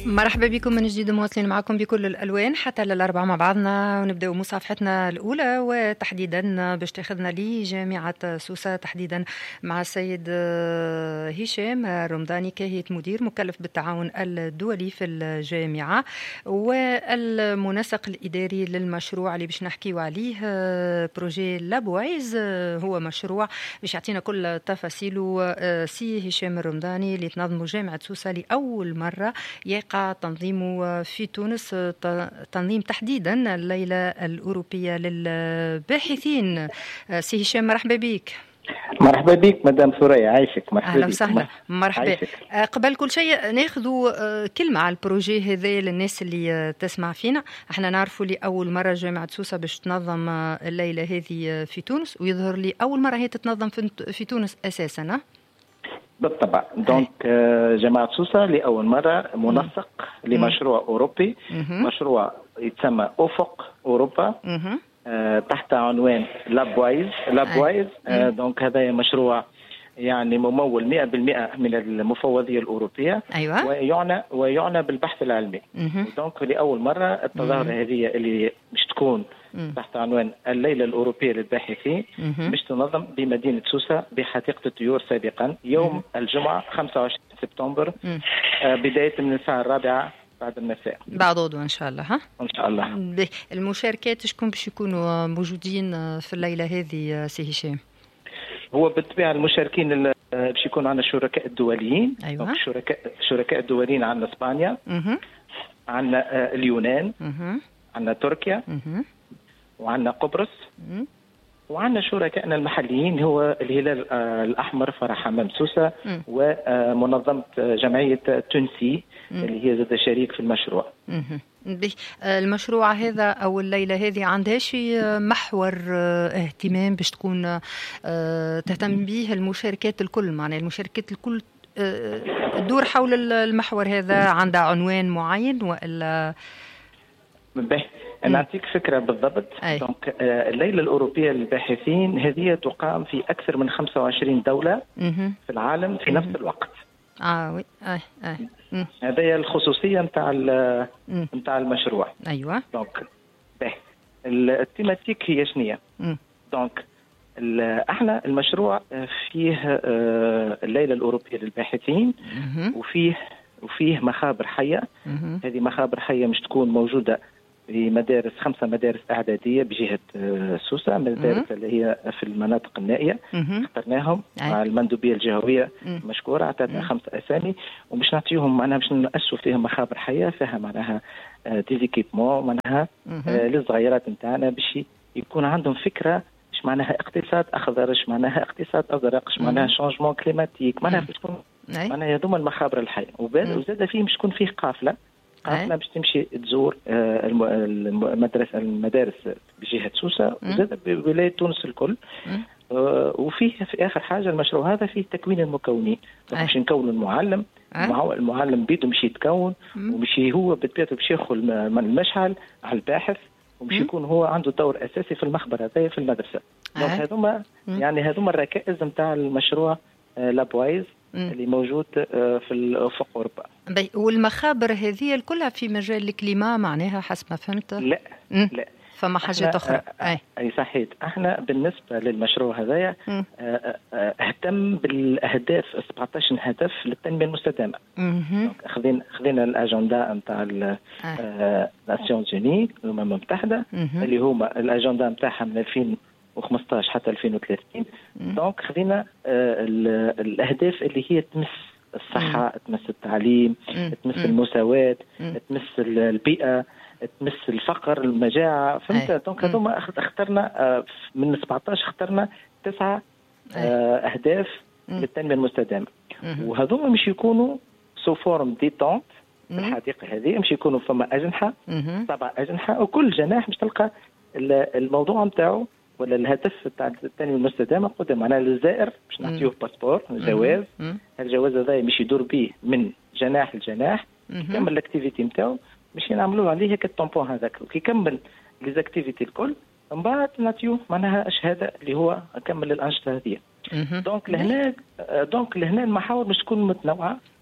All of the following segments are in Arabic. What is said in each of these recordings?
مرحبا بكم من جديد، مواصلين معكم بكل الألوان حتى للأربعة مع بعضنا، ونبدأ مصافحتنا الأولى وتحديدا باش تاخذنا لجامعة سوسة، تحديدا مع السيد هشام الرمضاني كهيئة مدير مكلف بالتعاون الدولي في الجامعة والمنسق الإداري للمشروع اللي باش نحكيو عليه بروجي لابوايز. هو مشروع باش يعطينا كل تفاصيله سي هشام الرمضاني اللي تنظمه جامعة سوسة لأول مرة يقع تنظيمه في تونس، تنظيم تحديدا الليلة الأوروبية للباحثين. سي هشام مرحبا بك. مرحبا بك مدام ثريا، عايشك. مرحبا أهلا وسهلا. مرحبا. قبل كل شيء ناخذ كلمة على البروجي هذا للناس اللي تسمع فينا. احنا نعرفوا لي أول مرة جامعة سوسة باش تنظم الليلة هذه في تونس، ويظهر لي أول مرة هي تتنظم في تونس أساسا. بالطبع. دونك جامعة سوسة لأول مرة منسق لمشروع أوروبي، مشروع يتسمى أفق أوروبا تحت عنوان لابوايز. دونك هذا مشروع يعني ممول 100% من المفوضية الأوروبية. أيوة. ويعنى بالبحث العلمي. دونك لأول مرة التظاهرة هذه اللي مش تكون تحت عنوان الليلة الأوروبية للباحثين مش تنظم بمدينة سوسة بحديقة الطيور سابقا يوم الجمعة 25 سبتمبر بداية من الساعة 4 بعد المساء، بعد غدوة إن شاء الله. إن شاء الله. المشاركات شكون باش يكونوا موجودين في الليلة هذه سي هشام؟ هو بالطبيعة المشاركين باش يكون عندنا الشركاء الدوليين. أيوة. الشركاء الدوليين عندنا إسبانيا، عندنا اليونان، عندنا تركيا، وعندنا قبرص، وعندنا شركائنا المحليين هو الهلال الأحمر فرع حمام سوسة ومنظمة جمعية تونسي اللي هي زاد شريك في المشروع. المشروع هذا أو الليلة هذه عندها شي محور اهتمام باش تكون تهتم به المشاركات الكل، معناها المشاركات الكل تدور حول المحور هذا، عندها عنوان معين وإلا؟ نعطيك فكرة بالضبط. دونك الليلة الأوروبية للباحثين هذه تقام في أكثر من 25 دولة في العالم في نفس الوقت. وي. هذه الخصوصية نتاع المشروع. أيوة. دونك التيماتيك هي شنية؟ دونك احنا المشروع فيه الليلة الأوروبية للباحثين وفيه مخابر حية. هذه مخابر حية مش تكون موجودة في 5 مدارس إعدادية بجهة سوسة، مدارس اللي هي في المناطق النائية. اخترناهم مع المندوبية الجهوية مشكورة، اعطتنا 5 أسامي ومش نعطيهم معناها باش نأسسوا فيهم مخابر حية فيها معناها ديزيكيبمون معناها للصغيرات نتاعنا باش يكون عندهم فكرة ايش معناها اقتصاد اخضر، ايش معناها اقتصاد ازرق، اش معناها شانجمون كليماتيك، معناها باش تكون معناها هذوما المخابر الحية. وزاد فيه باش تكون فيه قافلة باش تمشي تزور المدارس بجهة سوسة وزاد بولاية تونس الكل. وفيه في آخر حاجة المشروع هذا فيه تكوين المكونين. باش نكون المعلم المعلم بيده مش يتكون ومش هو بطبيعته باش ياخذ المشعل على الباحث ومش يكون هو عنده دور أساسي في المخبر هذا في المدرسة. هذوما يعني هذوما الركائز نتاع المشروع لابوايز اللي موجود في الأفق أوروبا. والمخابر هذه الكلها في مجال الكليما معناها حسب ما فهمت؟ لا. فما حاجات أخرى. أي صحيح. احنا بالنسبة للمشروع هذايا اهتم بالأهداف 17 هدف للتنمية المستدامة. خذينا الأجندة نتاع الناسيونز جوني الأمم المتحدة اللي هما الأجندة نتاعها من 2015 حتى 2030. دونك خذينا الأهداف اللي هي تمس الصحة، تمس التعليم، تمس المساواة، تمس البيئة، تمس الفقر، المجاعة، فهمت؟ دونك هذوما اخترنا من 17 اخترنا 9 أهداف للتنمية المستدامة. وهذوما مش يكونوا سو فورم ديتونت في الحديقة هذه، مش يكونوا فما أجنحة 7 أجنحة وكل جناح مش تلقى الموضوع نتاعو ولا الهدف تاع التنمية المستدامة قدام. معناها للزائر باش نعطيوه باسبور جواز. الجواز هذا مش يدور به من جناح لجناح يكمل الاكتيفيتي نتاعو باش ينعملوا عليه هيك الطومبون هذاك وكي يكمل ليزاكتيفيتي الكل من بعد نعطيوه معناها شهاده اللي هو كمل الانشطه هذه. دونك لهنا المحاور مش تكون متنوعه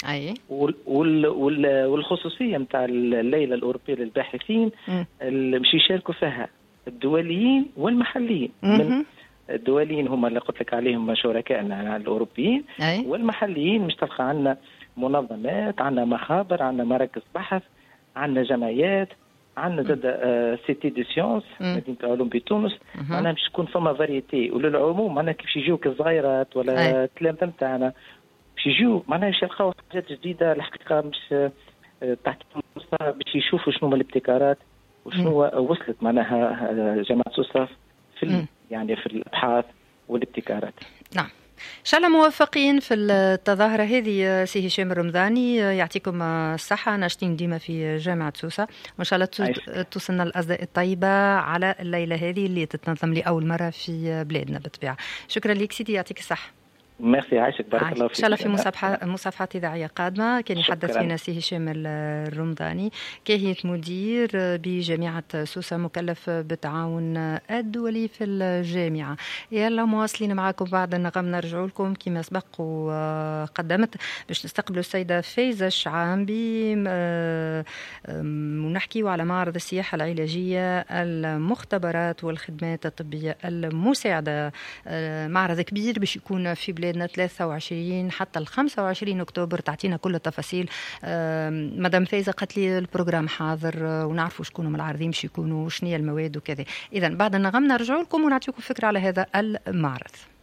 أي. والخصوصية نتاع الليلة الأوروبية للباحثين اللي مش يشاركوا فيها الدوليين والمحليين. الدوليين هم اللي قلت لك عليهم شركائنا الأوروبيين، والمحليين مش تلقى عندنا منظمات، عندنا مخابر، عندنا مراكز بحث، عندنا جمعيات، عندنا زاد سيتي دي سيونس مدينة علوم بتونس. معناها باش تكون فما فاريتي، وللعموم معناها كيف يجيوك الصغيرات ولا التلامذة نتاعنا باش يجيو معناها باش يلقاو حاجات جديدة الحقيقة مش تحت باش يشوفوا شنو هما الابتكارات وشنو وصلت معناها جامعة سوسة في يعني في الابحاث والابتكارات. نعم، إن شاء الله موفقين في التظاهرة هذه. سي هشام الرمضاني يعطيكم الصحة، ناشطين ديما في جامعة سوسة، وإن شاء الله توصلنا الأصداء الطيبة على الليلة هذه اللي تتنظم لأول مرة في بلادنا بالطبيعة. شكرا لك سيدي، يعطيك الصحة. ميرسي، عايشك، بارك الله فيك. إن شاء الله في مصافحات إذاعية قادمة. كان يحدث فينا سي هشام الرمضاني، كاهية مدير بجامعة سوسة، مكلف بالتعاون الدولي في الجامعة. يلا مواصلين معكم بعد النغم، نرجع لكم كما سبق وقدمت باش نستقبلوا السيدة فايزة الشعامبي ونحكيوا على معرض السياحة العلاجية، المختبرات والخدمات الطبية المساعدة. معرض كبير باش يكون في بلادنا 23 حتى 25 أكتوبر. تعطينا كل التفاصيل. مدام فايزة قالت لي البروجرام حاضر ونعرفوا شكون من العارضين باش يكونوا، شنية المواد وكذا. إذن بعد النغم نرجع لكم ونعطيكم فكرة على هذا المعرض.